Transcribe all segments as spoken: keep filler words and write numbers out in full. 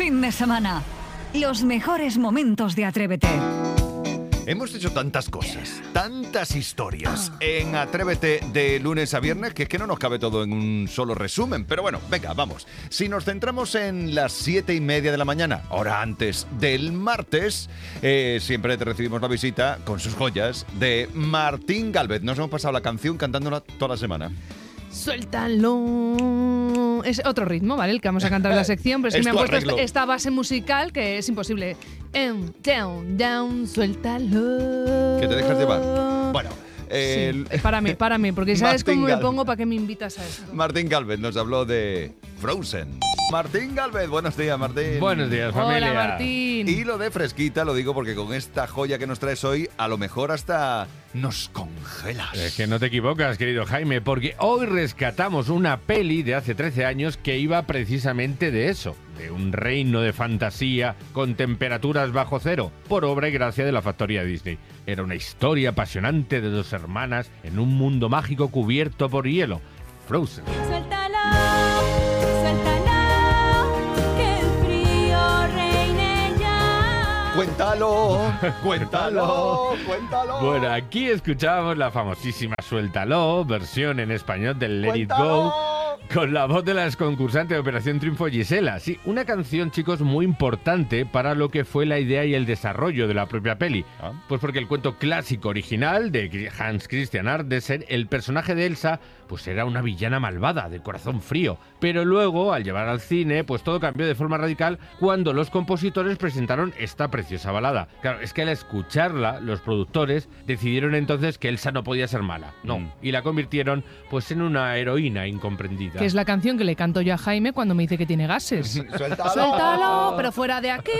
fin de semana. Los mejores momentos de Atrévete. Hemos hecho tantas cosas, tantas historias en Atrévete de lunes a viernes que es que no nos cabe todo en un solo resumen. Pero bueno, venga, vamos. Si nos centramos en las siete y media de la mañana, hora antes del martes, eh, siempre te recibimos la visita con sus joyas de Martín Gálvez. Nos hemos pasado la canción cantándola toda la semana. Suéltalo. Es otro ritmo, ¿vale? El que vamos a cantar en la sección, pero es que Es me tu han puesto arreglo. esta, esta base musical que es imposible. Em, down, down, suéltalo. ¿Que te dejas llevar? Bueno, el... Sí, párame, párame, porque ¿sabes Martín cómo me Gálvez. pongo para que me invitas a eso? Martín Gálvez nos habló de Frozen. Martín Gálvez, buenos días, Martín. Buenos días, familia. Hola, Martín. Y lo de fresquita lo digo porque con esta joya que nos traes hoy, a lo mejor hasta nos congelas. Es que no te equivocas, querido Jaime, porque hoy rescatamos una peli de hace trece años que iba precisamente de eso, de un reino de fantasía con temperaturas bajo cero, por obra y gracia de la factoría Disney. Era una historia apasionante de dos hermanas en un mundo mágico cubierto por hielo. Frozen. Suéltalo, suéltalo, que el frío reine ya. Cuéntalo, cuéntalo, cuéntalo. Bueno, aquí escuchábamos la famosísima Suéltalo, versión en español del Let It Go, con la voz de la exconcursante de Operación Triunfo, Gisela. Sí, una canción, chicos, muy importante para lo que fue la idea y el desarrollo de la propia peli. ¿Ah? Pues porque el cuento clásico original de Hans Christian Andersen, el personaje de Elsa, pues era una villana malvada, de corazón frío. Pero luego, al llevar al cine, pues todo cambió de forma radical cuando los compositores presentaron esta preciosa balada. Claro, es que al escucharla, los productores decidieron entonces que Elsa no podía ser mala. No, Mm. y la convirtieron pues en una heroína incomprendida. Que es la canción que le canto yo a Jaime cuando me dice que tiene gases. Suéltalo. Suéltalo, pero fuera de aquí.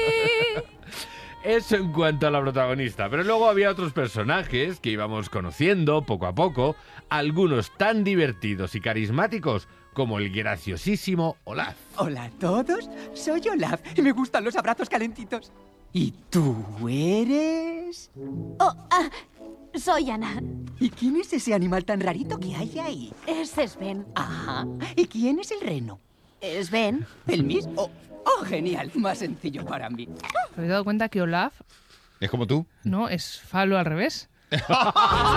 Eso en cuanto a la protagonista. Pero luego había otros personajes que íbamos conociendo poco a poco, algunos tan divertidos y carismáticos como el graciosísimo Olaf. Hola a todos, soy Olaf y me gustan los abrazos calentitos. ¿Y tú eres? Oh, ah, soy Ana. ¿Y quién es ese animal tan rarito que hay ahí? Ese es Ben. Ajá. ¿Y quién es el reno? Es Ben. ¿El mismo? Oh, oh, genial, más sencillo para mí. ¿Te has dado cuenta que Olaf ¿Es como tú? no es falo al revés? Suéltalo,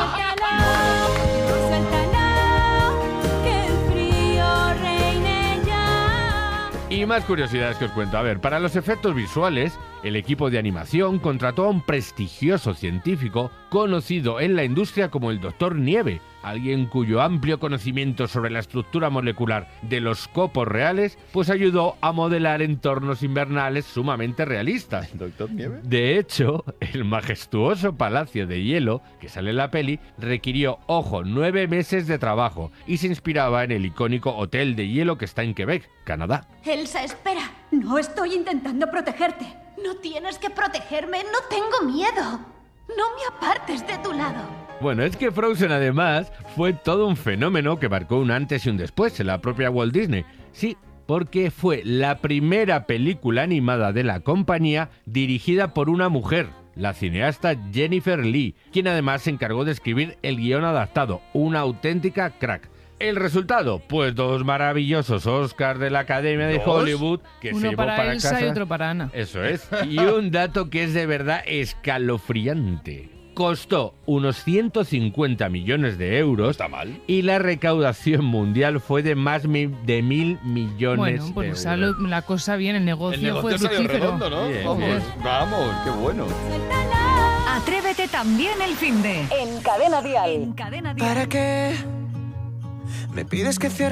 suéltalo, que el frío reine ya. Y más curiosidades que os cuento. A ver, para los efectos visuales, el equipo de animación contrató a un prestigioso científico conocido en la industria como el doctor Nieve, alguien cuyo amplio conocimiento sobre la estructura molecular de los copos reales pues ayudó a modelar entornos invernales sumamente realistas. ¿Doctor Nieve? De hecho, el majestuoso palacio de hielo que sale en la peli requirió, ojo, nueve meses de trabajo y se inspiraba en el icónico Hotel de Hielo que está en Quebec, Canadá. Elsa, espera. No estoy intentando protegerte. No tienes que protegerme. No tengo miedo. No me apartes de tu lado. Bueno, es que Frozen además fue todo un fenómeno que marcó un antes y un después en la propia Walt Disney. Sí, porque fue la primera película animada de la compañía dirigida por una mujer, la cineasta Jennifer Lee, quien además se encargó de escribir el guión adaptado, una auténtica crack. El resultado, pues dos maravillosos Oscars de la Academia de ¿Dos? Hollywood que se Uno llevó para, para Elsa casa. y otro para Ana. Eso es. Y un dato que es de verdad escalofriante. Costó unos ciento cincuenta millones de euros Está mal. y la recaudación mundial fue de más mi- de mil millones Bueno, pues de sale euros. la cosa bien, el negocio, El negocio fue salió fructífero. redondo, ¿no? Bien, vamos, bien. vamos, qué bueno. Atrévete también el fin de. En Cadena Dial. En Cadena Dial. ¿Para qué me pides que cierre?